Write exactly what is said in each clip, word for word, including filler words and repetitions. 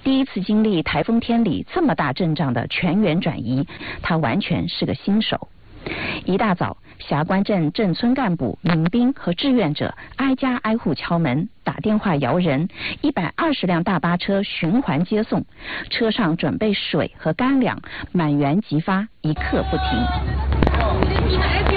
第一次经历台风天里这么大阵仗的全员转移，他完全是个新手。一大早，霞关镇镇村干部、民兵和志愿者挨家挨户敲门，打电话摇人，一百二十辆大巴车循环接送，车上准备水和干粮，满员即发，一刻不停。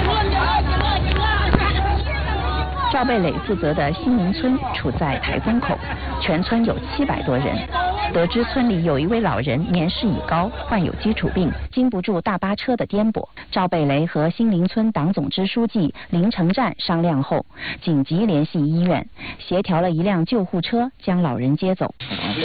赵贝磊负责的新民村处在台风口，全村有七百多人。得知村里有一位老人年事已高，患有基础病，经不住大巴车的颠簸。赵贝雷和新林村党总支书记林成战商量后，紧急联系医院，协调了一辆救护车将老人接走。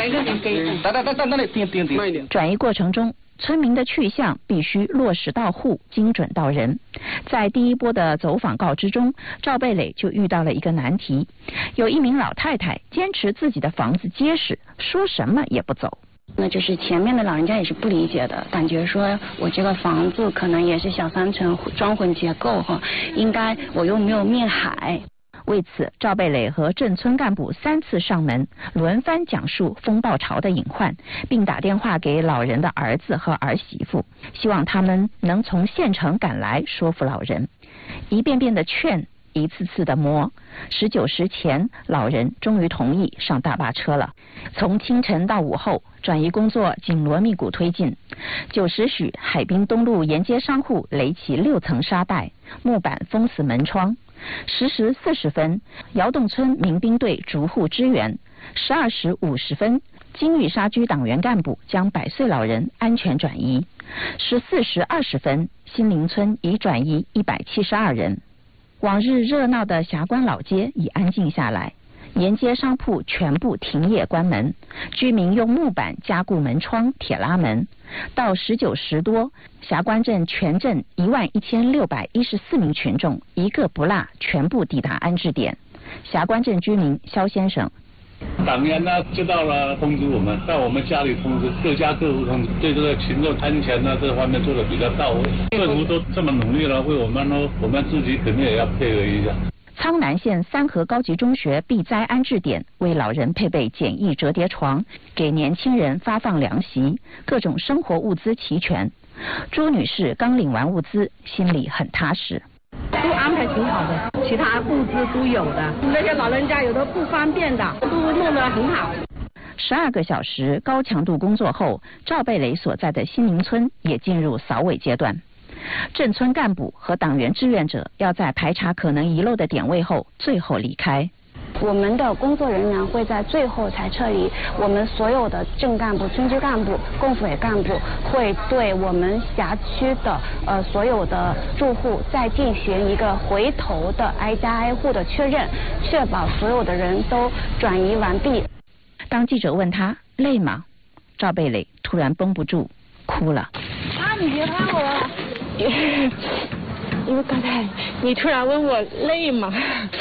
转移过程中，村民的去向必须落实到户，精准到人。在第一波的走访告知中，赵贝磊就遇到了一个难题，有一名老太太坚持自己的房子结实，说什么也不走。 那就是前面的老人家也是不理解的，感觉说我这个房子可能也是小三层装混结构哈，应该我又没有面海。 为此，赵贝磊和镇村干部三次上门，轮番讲述风暴潮的隐患，并打电话给老人的儿子和儿媳妇，希望他们能从县城赶来说服老人。一遍遍的劝，一次次的磨，十九时前，老人终于同意上大巴车了。从清晨到午后，转移工作紧锣密鼓推进。九时许，海滨东路沿街商户垒起六层沙袋，木板封死门窗。十时四十分，窑洞村民兵队逐户支援。十二时五十分，金玉沙居党员干部将百岁老人安全转移。十四时二十分，新林村已转移一百七十二人。往日热闹的霞关老街已安静下来，沿街商铺全部停业关门，居民用木板加固门窗、铁拉门。到十九时多，霞关镇全镇一万一千六百一十四名群众一个不落全部抵达安置点。霞关镇居民肖先生： 党员呢知道了通知我们，到我们家里通知，各家各户通知，对这个群众安全呢这方面做的比较到位。政府都这么努力了，为我们呢，我们自己肯定也要配合一下。 苍南县三河高级中学避灾安置点为老人配备简易折叠床，给年轻人发放凉席，各种生活物资齐全。朱女士刚领完物资，心里很踏实。 都安排挺好的，其他物资都有的，那些老人家有的不方便的，都弄得很好。 十二个小时高强度工作后，赵贝磊所在的新林村也进入扫尾阶段。镇村干部和党员志愿者要在排查可能遗漏的点位后，最后离开。 我们的工作人员会在最后才撤离，我们所有的镇干部、村支干部、共委干部会对我们辖区的呃所有的住户再进行一个回头的挨家挨户的确认，确保所有的人都转移完毕。 当记者问他累吗，赵贝磊突然绷不住哭了。 啊，你别看我， 因为刚才你突然问我累吗？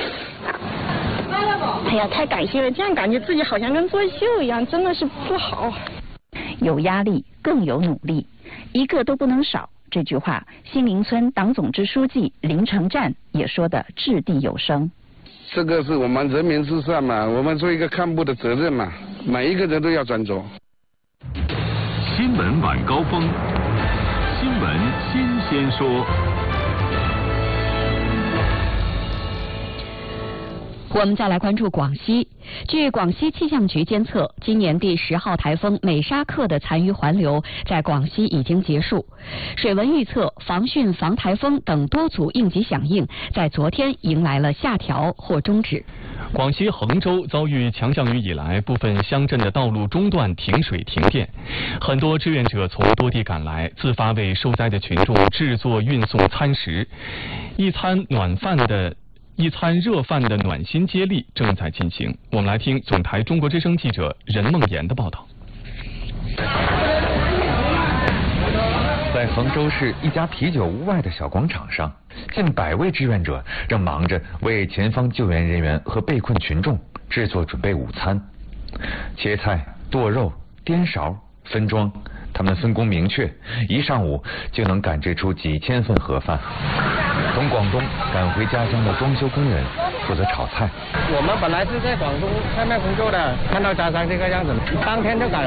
哎呀，太感谢了，这样感觉自己好像跟作秀一样，真的是不好。 有压力更有努力，一个都不能少。这句话，新林村党总支书记林成战也说得掷地有声。 这个是我们人民至上嘛，我们做一个干部的责任嘛，每一个人都要专注。 新闻晚高峰，新闻新鲜说。 我们再来关注广西。据广西气象局监测，今年第十号台风美沙克的残余环流在广西已经结束。水文预测、防汛、防台风等多组应急响应在昨天迎来了下调或终止。 广西衡州遭遇强降雨以来，部分乡镇的道路中断停水停电，很多志愿者从多地赶来，自发为受灾的群众制作运送餐食。一餐暖饭的一餐热饭的暖心接力正在进行。我们来听总台中国之声记者任梦妍的报道。 在衡州市一家啤酒屋外的小广场上，近百位志愿者正忙着为前方救援人员和被困群众制作准备午餐。切菜、剁肉、颠勺、分装，他们分工明确，一上午就能赶制出几千份盒饭。从广东赶回家乡的装修工人负责炒菜。 我们本来是在广东开卖工作的，看到家乡这个样子，当天就赶